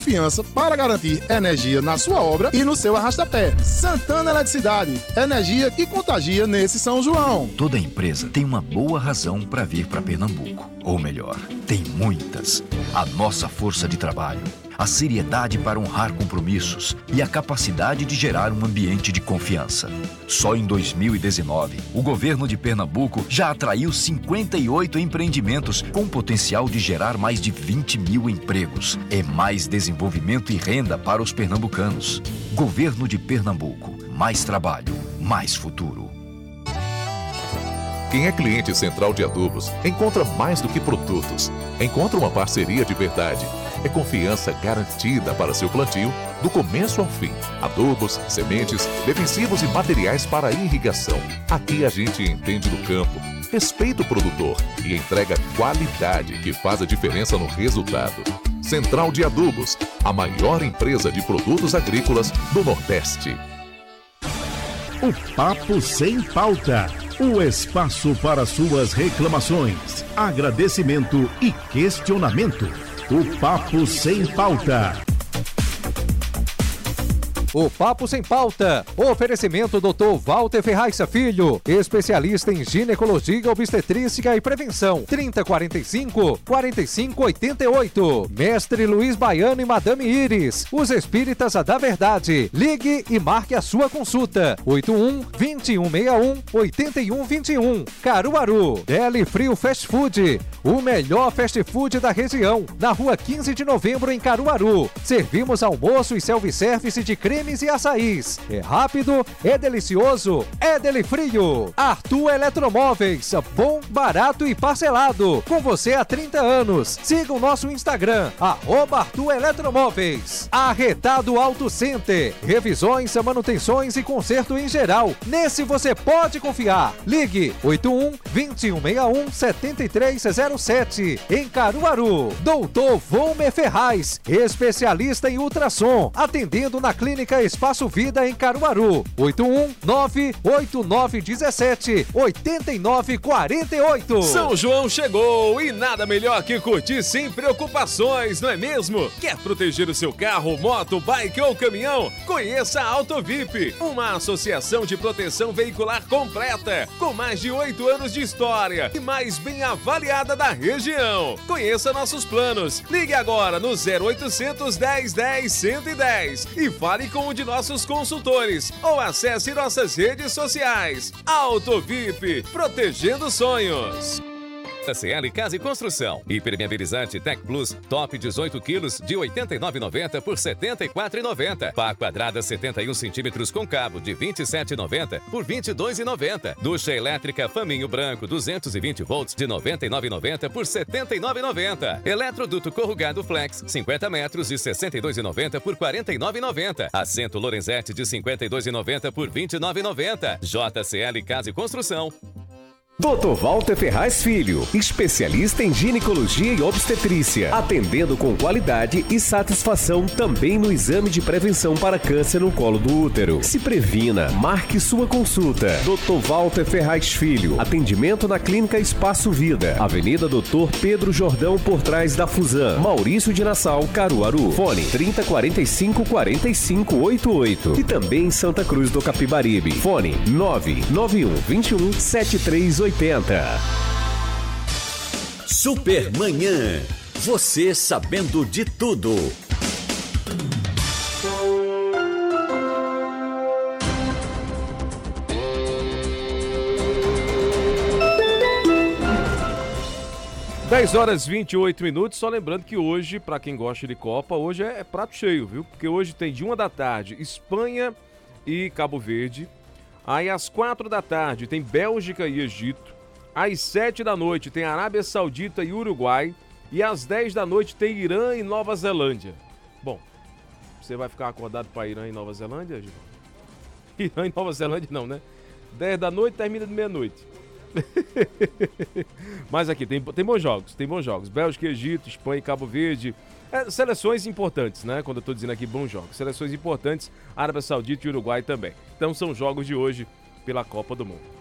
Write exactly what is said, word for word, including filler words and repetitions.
Confiança para garantir energia na sua obra e no seu arrastapé. Santana Eletricidade, energia que contagia nesse São João. Toda empresa tem uma boa razão para vir para Pernambuco. Ou melhor, tem muitas. A nossa força de trabalho, a seriedade para honrar compromissos e a capacidade de gerar um ambiente de confiança. Só em dois mil e dezenove, o governo de Pernambuco já atraiu cinquenta e oito empreendimentos com potencial de gerar mais de vinte mil empregos. É mais desenvolvimento e renda para os pernambucanos. Governo de Pernambuco. Mais trabalho, mais futuro. Quem é cliente Central de Adubos encontra mais do que produtos. Encontra uma parceria de verdade. É confiança garantida para seu plantio, do começo ao fim. Adubos, sementes, defensivos e materiais para irrigação. Aqui a gente entende do campo, respeita o produtor e entrega qualidade que faz a diferença no resultado. Central de Adubos, a maior empresa de produtos agrícolas do Nordeste. O Papo Sem Pauta. O espaço para suas reclamações, agradecimento e questionamento. O Papo Sem Pauta. O Papo Sem Pauta. Oferecimento doutor Walter Ferraz Filho, especialista em ginecologia, obstetrícia e prevenção. trinta, quarenta e cinco, quarenta e cinco, oitenta e oito. Mestre Luiz Baiano e Madame Iris, os espíritas da verdade. Ligue e marque a sua consulta. oito um, vinte e um sessenta e um, oitenta e um vinte e um. Caruaru. Deli Frio Fast Food, o melhor fast food da região. Na rua quinze de novembro em Caruaru. Servimos almoço e self-service de creme e açaís. É rápido, é delicioso, é Deli Frio. Arthur Eletromóveis, bom, barato e parcelado. Com você há trinta anos. Siga o nosso Instagram, arroba Arthur Eletromóveis. Arretado Auto Center, revisões, manutenções e conserto em geral. Nesse você pode confiar. Ligue oito um, vinte e um sessenta e um, setenta e três zero sete. Em Caruaru. Doutor Volmer Ferraz, especialista em ultrassom, atendendo na clínica Espaço Vida em Caruaru. oito um nove oito nove um sete oito nove quatro oito. São João chegou e nada melhor que curtir sem preocupações, não é mesmo? Quer proteger o seu carro, moto, bike ou caminhão? Conheça a Autovip, uma associação de proteção veicular completa, com mais de oito anos de história e mais bem avaliada da região. Conheça nossos planos. Ligue agora no zero oitocentos, dez, dez, cento e dez e fale com um de nossos consultores ou acesse nossas redes sociais. Autovip, protegendo sonhos. C L Casa e Construção. Hipermeabilizante Tec Plus Top dezoito quilos de oitenta e nove reais e noventa centavos por setenta e quatro reais e noventa centavos. Pá quadrada setenta e um centímetros com cabo de vinte e sete reais e noventa centavos por vinte e dois reais e noventa centavos. Ducha elétrica Faminho Branco duzentos e vinte volts de noventa e nove reais e noventa centavos por setenta e nove reais e noventa centavos. Eletroduto corrugado Flex cinquenta metros de sessenta e dois reais e noventa centavos por quarenta e nove reais e noventa centavos. Assento Lorenzetti de cinquenta e dois reais e noventa centavos por vinte e nove reais e noventa centavos. J C L Casa e Construção. doutor Walter Ferraz Filho, especialista em ginecologia e obstetrícia, atendendo com qualidade e satisfação também no exame de prevenção para câncer no colo do útero. Se previna, marque sua consulta. doutor Walter Ferraz Filho, atendimento na Clínica Espaço Vida, Avenida doutor Pedro Jordão, por trás da Fusan, Maurício de Nassau, Caruaru. Fone trinta, quarenta e cinco, quarenta e cinco, oitenta e oito. E também em Santa Cruz do Capibaribe. Fone nove nove um, vinte e um, setenta e três oitenta. Supermanhã. Você sabendo de tudo. dez horas e vinte e oito minutos, só lembrando que hoje, para quem gosta de Copa, hoje é prato cheio, viu? Porque hoje tem de uma da tarde Espanha e Cabo Verde. Aí às quatro da tarde tem Bélgica e Egito. Às sete da noite tem Arábia Saudita e Uruguai. E às dez da noite tem Irã e Nova Zelândia. Bom, você vai ficar acordado para Irã e Nova Zelândia, Gil? Irã e Nova Zelândia não, né? dez da noite termina de meia-noite. Mas aqui tem, tem bons jogos, tem bons jogos. Bélgica, Egito, Espanha e Cabo Verde. É, seleções importantes, né? Quando eu tô dizendo aqui bons jogos. Seleções importantes, Arábia Saudita e Uruguai também. Então são jogos de hoje pela Copa do Mundo.